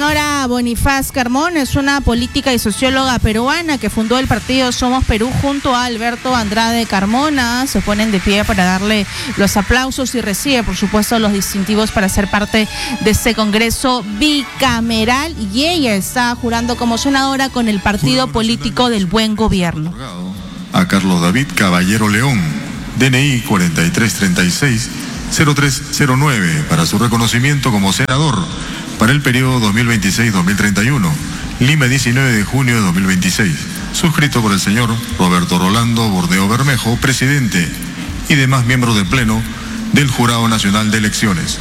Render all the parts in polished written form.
Nora Bonifaz Carmona es una política y socióloga peruana que fundó el partido Somos Perú junto a Alberto Andrade Carmona. Se ponen de pie para darle los aplausos y recibe, por supuesto, los distintivos para ser parte de este congreso bicameral. Y ella está jurando como senadora con el partido político del Buen Gobierno. A Carlos David Caballero León, DNI 4336-0309, para su reconocimiento como senador para el periodo 2026-2031, Lima, 19 de junio de 2026, suscrito por el señor Roberto Rolando Bordeo Bermejo, presidente, y demás miembros del Pleno del Jurado Nacional de Elecciones.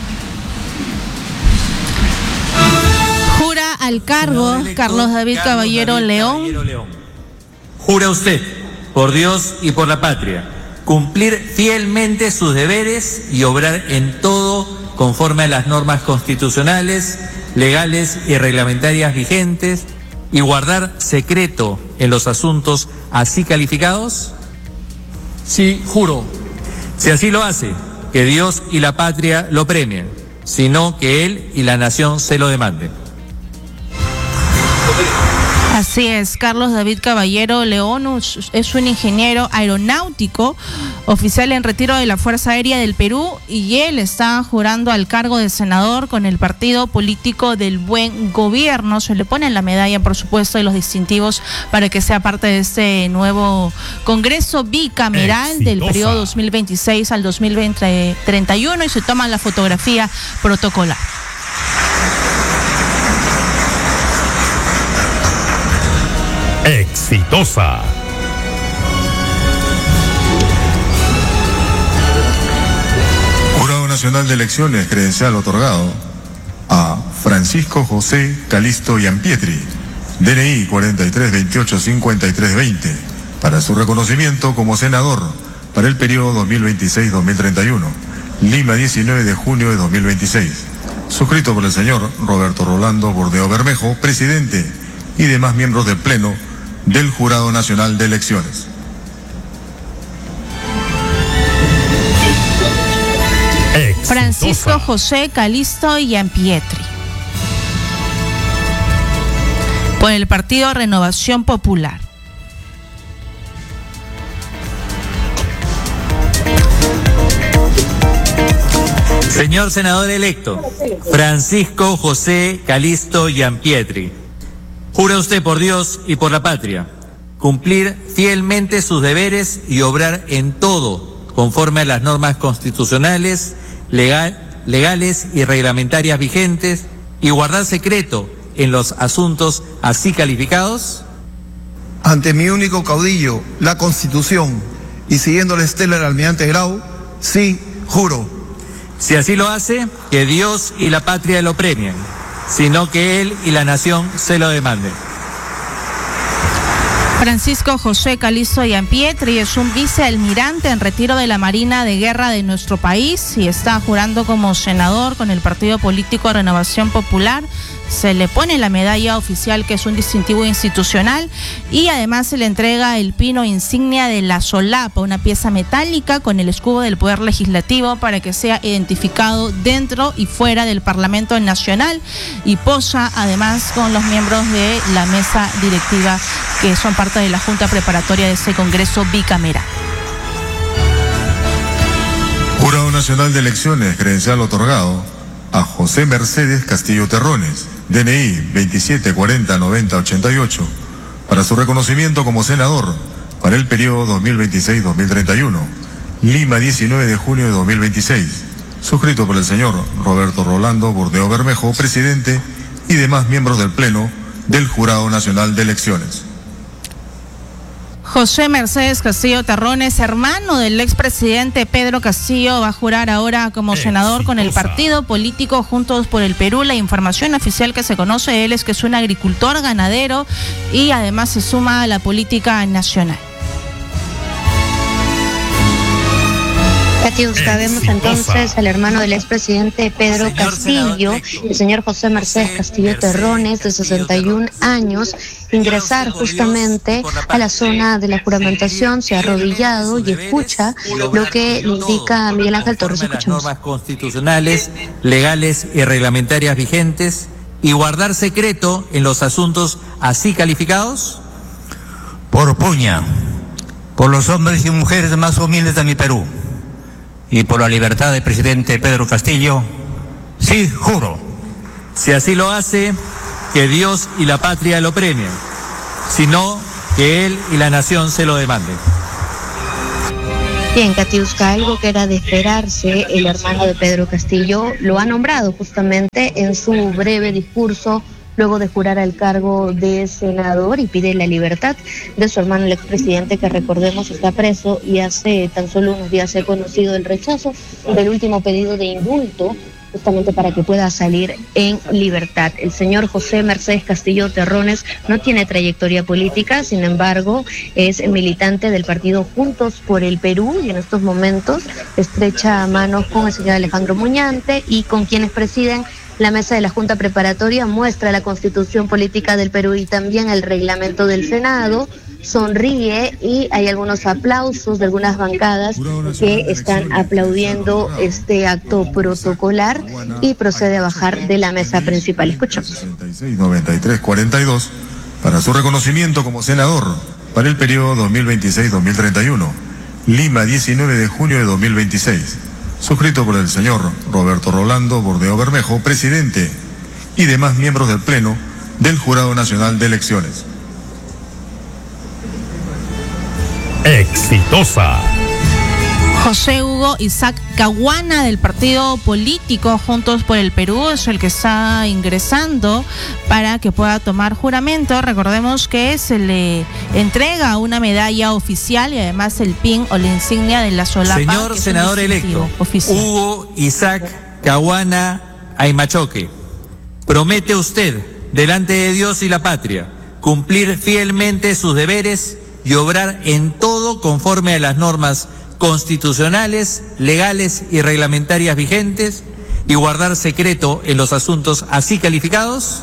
Jura al cargo Carlos David Caballero León. Jura usted, por Dios y por la patria, cumplir fielmente sus deberes y obrar en todo conforme a las normas constitucionales, legales y reglamentarias vigentes, y guardar secreto en los asuntos así calificados? Sí, juro. Si así lo hace, que Dios y la patria lo premien, sino que él y la nación se lo demanden. Así es, Carlos David Caballero León es un ingeniero aeronáutico, oficial en retiro de la Fuerza Aérea del Perú, y él está jurando al cargo de senador con el partido político del Buen Gobierno. Se le pone la medalla, por supuesto, y los distintivos para que sea parte de este nuevo Congreso bicameral del periodo 2026 al 2031, y se toma la fotografía protocolar. Exitosa. Jurado Nacional de Elecciones, credencial otorgado a Francisco José Calisto Iampietri, DNI 4328-5320, para su reconocimiento como senador para el periodo 2026-2031, Lima, 19 de junio de 2026, suscrito por el señor Roberto Rolando Bordeo Bermejo, presidente, y demás miembros del Pleno del Jurado Nacional de Elecciones. Francisco José Calisto Iampietri, por el partido Renovación Popular. Señor senador electo, Francisco José Calisto Iampietri, jura usted por Dios y por la patria, cumplir fielmente sus deberes y obrar en todo conforme a las normas constitucionales, legales y reglamentarias vigentes, y guardar secreto en los asuntos así calificados? Ante mi único caudillo, la Constitución, y siguiendo la estela del almirante Grau, sí, juro. Si así lo hace, que Dios y la patria lo premien, sino que él y la nación se lo demanden. Francisco José Calisto Iampietri es un vicealmirante en retiro de la Marina de Guerra de nuestro país y está jurando como senador con el partido político Renovación Popular. Se le pone la medalla oficial, que es un distintivo institucional, y además se le entrega el pino insignia de la solapa, una pieza metálica con el escudo del Poder Legislativo, para que sea identificado dentro y fuera del Parlamento Nacional, y posa además con los miembros de la mesa directiva que son parte de la Junta Preparatoria de este Congreso bicameral. Jurado Nacional de Elecciones, credencial otorgado a José Mercedes Castillo Terrones, DNI 27409088, para su reconocimiento como senador para el periodo 2026-2031, Lima, 19 de junio de 2026, suscrito por el señor Roberto Rolando Bordeo Bermejo, presidente, y demás miembros del Pleno del Jurado Nacional de Elecciones. José Mercedes Castillo Terrones, hermano del expresidente Pedro Castillo, va a jurar ahora como senador con el partido político Juntos por el Perú. La información oficial que se conoce de él es que es un agricultor ganadero y además se suma a la política nacional. Aquí buscaremos entonces al hermano del expresidente Pedro Castillo, el señor José Mercedes Castillo Terrones, de 61 años, ingresar justamente a la zona de la juramentación. Se ha arrodillado y escucha lo que le indica Miguel Ángel Torres. Las normas constitucionales, legales y reglamentarias vigentes, y guardar secreto en los asuntos así calificados? Por Puña, por los hombres y mujeres más humildes de mi Perú y por la libertad del presidente Pedro Castillo, sí, juro. Si así lo hace, que Dios y la patria lo premien, sino que él y la nación se lo demanden. Bien, Katiuska, algo que era de esperarse, el hermano de Pedro Castillo lo ha nombrado justamente en su breve discurso luego de jurar al cargo de senador y pide la libertad de su hermano, el expresidente, que recordemos está preso y hace tan solo unos días se ha conocido el rechazo del último pedido de indulto justamente para que pueda salir en libertad. El señor José Mercedes Castillo Terrones no tiene trayectoria política, sin embargo, es militante del partido Juntos por el Perú y en estos momentos estrecha manos con el señor Alejandro Muñante y con quienes presiden la mesa de la Junta Preparatoria, muestra la Constitución Política del Perú y también el reglamento del Senado, sonríe y hay algunos aplausos de algunas bancadas que están aplaudiendo este acto protocolar y procede a bajar de la mesa principal. Escuchamos. 66-93-42 para su reconocimiento como senador para el periodo 2026-2031, Lima, 19 de junio de 2026. Suscrito por el señor Roberto Rolando Bordeo Bermejo, presidente, y demás miembros del Pleno del Jurado Nacional de Elecciones. Exitosa. José Hugo Isaac Caguana, del partido político Juntos por el Perú, es el que está ingresando para que pueda tomar juramento. Recordemos que se le entrega una medalla oficial y además el pin o la insignia de la solapa. Señor senador electo, oficial. Hugo Isaac Caguana Aymachoque, ¿promete usted, delante de Dios y la patria, cumplir fielmente sus deberes y obrar en todo conforme a las normas constitucionales, legales y reglamentarias vigentes y guardar secreto en los asuntos así calificados?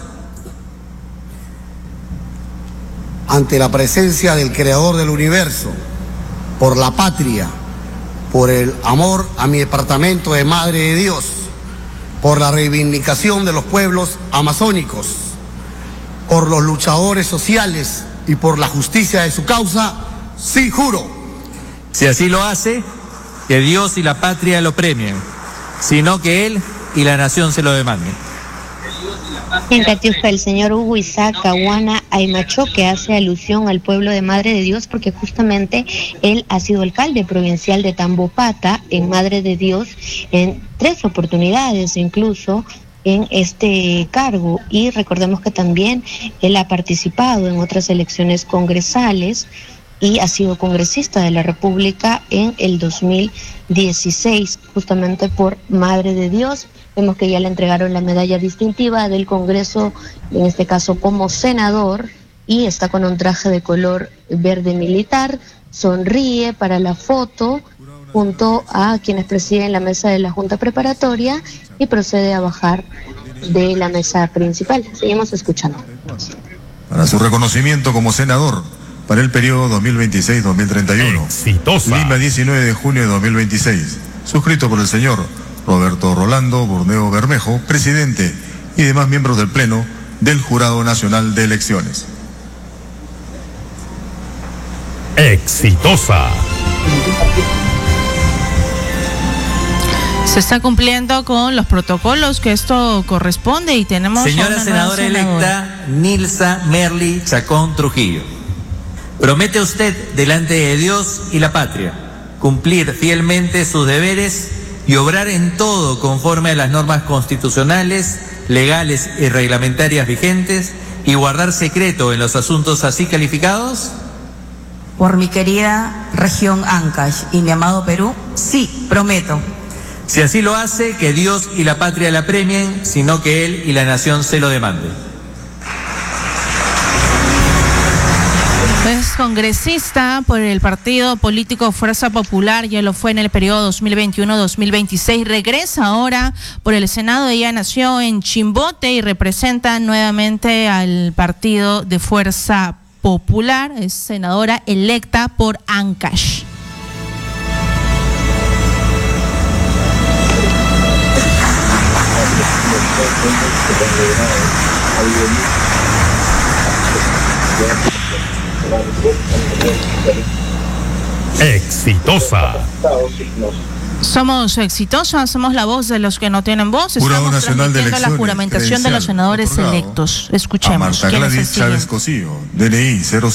Ante la presencia del Creador del Universo, por la patria, por el amor a mi departamento de Madre de Dios, por la reivindicación de los pueblos amazónicos, por los luchadores sociales y por la justicia de su causa, sí juro. Si así lo hace, que Dios y la patria lo premien, sino que él y la nación se lo demanden. En Katiuska, el señor Hugo Isaac Caguana Aymachoque hace alusión al pueblo de Madre de Dios porque justamente él ha sido alcalde provincial de Tambopata en Madre de Dios en 3 oportunidades incluso en este cargo, y recordemos que también él ha participado en otras elecciones congresales y ha sido congresista de la República en el 2016, justamente por Madre de Dios. Vemos que ya le entregaron la medalla distintiva del Congreso, en este caso como senador, y está con un traje de color verde militar, sonríe para la foto junto a quienes presiden la mesa de la Junta Preparatoria y procede a bajar de la mesa principal. Seguimos escuchando. Para su reconocimiento como senador para el periodo 2026-2031. Exitosa. Lima, 19 de junio de 2026. Suscrito por el señor Roberto Rolando Bordeo Bermejo, presidente, y demás miembros del Pleno del Jurado Nacional de Elecciones. Exitosa. Se está cumpliendo con los protocolos que esto corresponde y tenemos Señora una senadora electa Nilsa Merly Chacón Trujillo, ¿promete usted delante de Dios y la patria cumplir fielmente sus deberes y obrar en todo conforme a las normas constitucionales, legales y reglamentarias vigentes y guardar secreto en los asuntos así calificados? Por mi querida región Ancash y mi amado Perú, sí, prometo. Si así lo hace, que Dios y la patria la premien, sino que él y la nación se lo demanden. Es congresista por el partido político Fuerza Popular, ya lo fue en el periodo 2021-2026, regresa ahora por el Senado. Ella nació en Chimbote y representa nuevamente al partido de Fuerza Popular, es senadora electa por Ancash. Exitosa. Somos exitosos, somos la voz de los que no tienen voz. Jurado Estamos Nacional de transmitiendo la Elecciones, juramentación de los senadores otorgado electos. a Escuchemos. Marta ¿Quién es el Gladys Chávez siguiente? Cosío, DNI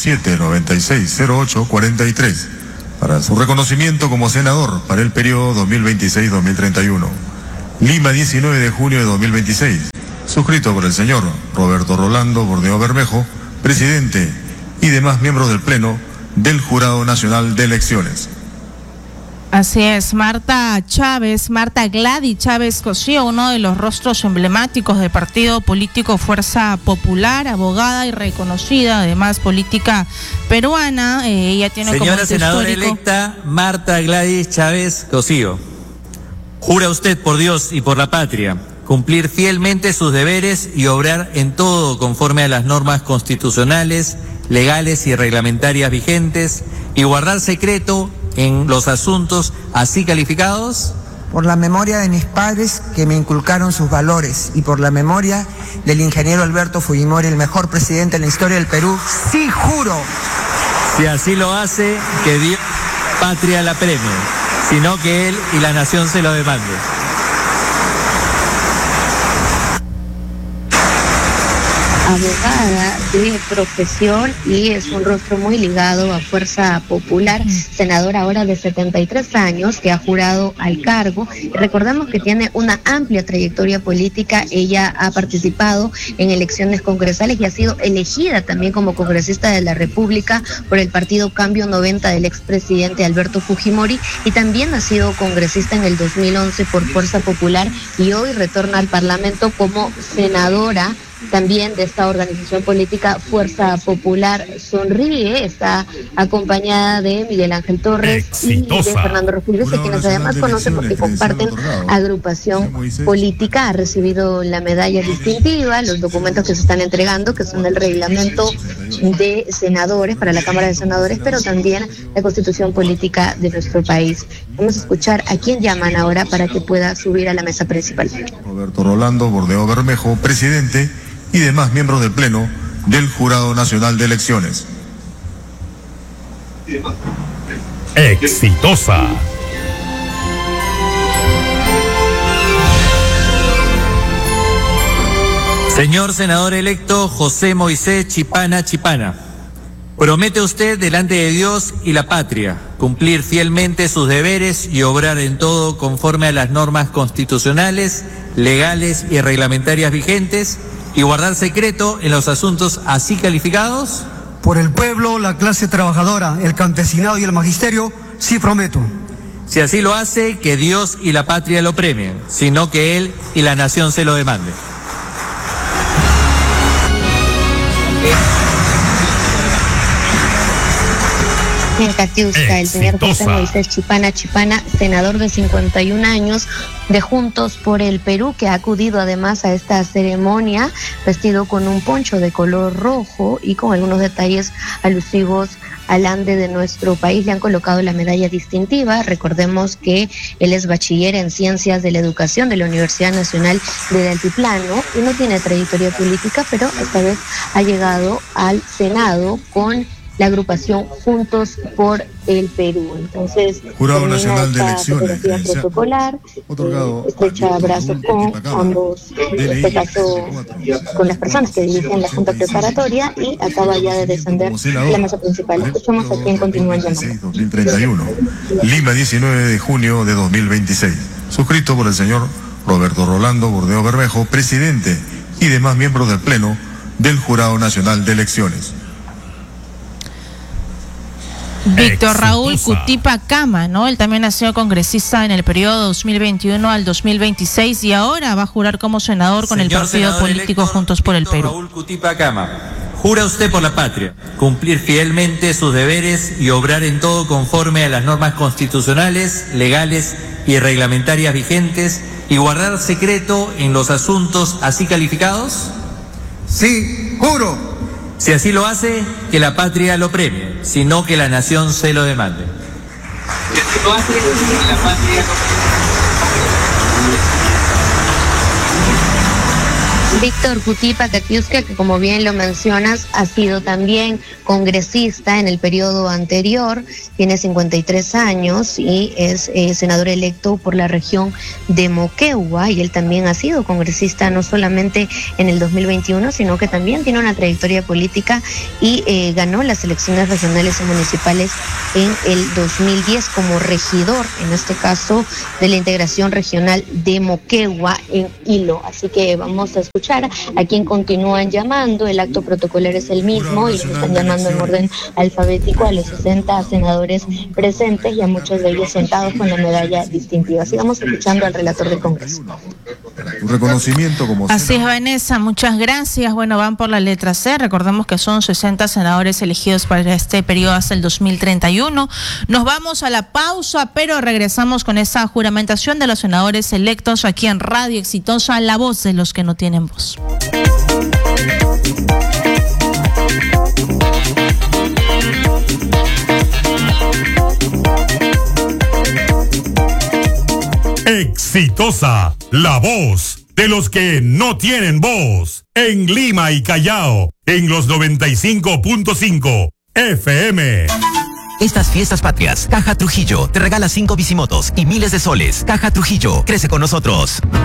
07960843, para su reconocimiento como senador para el periodo 2026-2031. Lima, 19 de junio de 2026. Suscrito por el señor Roberto Rolando Bordeo Bermejo, presidente, y demás miembros del Pleno del Jurado Nacional de Elecciones. Así es, Marta Gladys Chávez Cosío, uno de los rostros emblemáticos del partido político Fuerza Popular, abogada y reconocida, además política peruana. Ella tiene Señora como senadora histórico... electa Marta Gladys Chávez Cosío, jura usted por Dios y por la patria cumplir fielmente sus deberes y obrar en todo conforme a las normas constitucionales, legales y reglamentarias vigentes, y guardar secreto en los asuntos así calificados? Por la memoria de mis padres que me inculcaron sus valores y por la memoria del ingeniero Alberto Fujimori, el mejor presidente en la historia del Perú, sí juro. Si así lo hace, que Dios y la patria la premie, sino que él y la nación se lo demanden. Abogada de profesión y es un rostro muy ligado a Fuerza Popular, senadora ahora de 73 años que ha jurado al cargo. Recordamos que tiene una amplia trayectoria política. Ella ha participado en elecciones congresales y ha sido elegida también como congresista de la República por el partido Cambio 90 del expresidente Alberto Fujimori, y también ha sido congresista en el 2011 por Fuerza Popular y hoy retorna al Parlamento como senadora también de esta organización política Fuerza Popular. Sonríe, está acompañada de Miguel Ángel Torres Exitosa. y de Fernando Rodríguez, a quienes además conocen porque comparten agrupación política. Ha recibido la medalla distintiva, los documentos que se están entregando, que son el reglamento de senadores para la Cámara de Senadores, pero también la constitución política de nuestro país. Vamos a escuchar a quién llaman ahora para que pueda subir a la mesa principal. Roberto Rolando Bordeo Bermejo, presidente, y demás miembros del Pleno del Jurado Nacional de Elecciones. Exitosa. Señor senador electo José Moisés Chipana Chipana, promete usted delante de Dios y la patria cumplir fielmente sus deberes y obrar en todo conforme a las normas constitucionales, legales y reglamentarias vigentes, y guardar secreto en los asuntos así calificados? Por el pueblo, la clase trabajadora, el campesinado y el magisterio, sí prometo. Si así lo hace, que Dios y la patria lo premien, sino que él y la nación se lo demanden. En Catiusca, el señor José Moisés Chipana Chipana, senador de 51 años de Juntos por el Perú, que ha acudido además a esta ceremonia vestido con un poncho de color rojo y con algunos detalles alusivos al ande de nuestro país. Le han colocado la medalla distintiva. Recordemos que él es bachiller en Ciencias de la Educación de la Universidad Nacional del Altiplano y no tiene trayectoria política, pero esta vez ha llegado al Senado con la agrupación Juntos por el Perú. Entonces, Jurado Nacional de Elecciones protocolar, otorgado estrecha brazos con ambos, en este caso con las personas que dirigen la Junta Preparatoria, y acaba ya de descender la mesa principal. Escuchamos a quién continúa llamando. 2031. Lima, 19 de junio de 2026. Suscrito por el señor Roberto Rolando Bordeo Bermejo, presidente, y demás miembros del Pleno del Jurado Nacional de Elecciones. Víctor Raúl Cutipa Cama, ¿no? Él también ha sido congresista en el periodo 2021 al 2026 y ahora va a jurar como senador con el partido político Juntos por el Perú. Raúl Cutipa Cama, jura usted por la patria cumplir fielmente sus deberes y obrar en todo conforme a las normas constitucionales, legales y reglamentarias vigentes, y guardar secreto en los asuntos así calificados? Sí, juro. Si así lo hace, que la patria lo premie, sino que la nación se lo demande. Si así lo hace, que la patria lo premie. Víctor Cutipa Catiusca, que como bien lo mencionas, ha sido también congresista en el periodo anterior, tiene 53 años y es senador electo por la región de Moquegua, y él también ha sido congresista no solamente en el 2021, sino que también tiene una trayectoria política y ganó las elecciones regionales y municipales en el 2010 como regidor, en este caso de la integración regional de Moquegua en Hilo. Así que vamos a escuchar a quien continúan llamando. El acto protocolar es el mismo y los están llamando en orden alfabético a los 60 senadores presentes y a muchos de ellos sentados con la medalla distintiva. Sigamos escuchando al relator del Congreso. Un reconocimiento como Así es, Vanessa, muchas gracias. Bueno, van por la letra C. Recordemos que son 60 senadores elegidos para este periodo hasta el 2031. Nos vamos a la pausa, pero regresamos con esa juramentación de los senadores electos aquí en Radio Exitosa, la voz de los que no tienen voz. Exitosa, la voz de los que no tienen voz. En Lima y Callao, en los 95.5 FM. Estas fiestas patrias, Caja Trujillo te regala 5 bicimotos y miles de soles. Caja Trujillo, crece con nosotros.